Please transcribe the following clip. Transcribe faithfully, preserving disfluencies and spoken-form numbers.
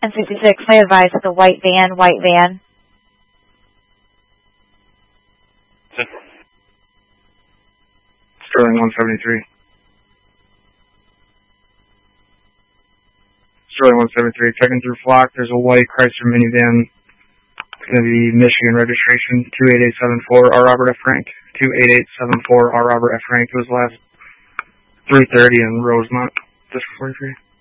And sixty-six, may I advise it's a white van, white van. Sterling one seventy-three. Sterling one seventy-three, checking through flock. There's a white Chrysler minivan. It's going to be Michigan registration, two eight eight seven four, R. Robert F. Frank. two eight eight seven four, R. Robert F. Frank. It was last three thirty in Rosemont, District forty-three.